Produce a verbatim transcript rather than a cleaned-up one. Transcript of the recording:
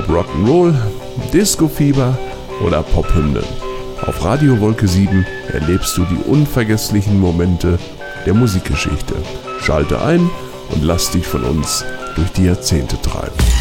ob Rock'n'Roll, Disco-Fieber oder Pophymnen. Auf Radio Wolke sieben erlebst du die unvergesslichen Momente der Musikgeschichte. Schalte ein und lass dich von uns durch die Jahrzehnte treiben.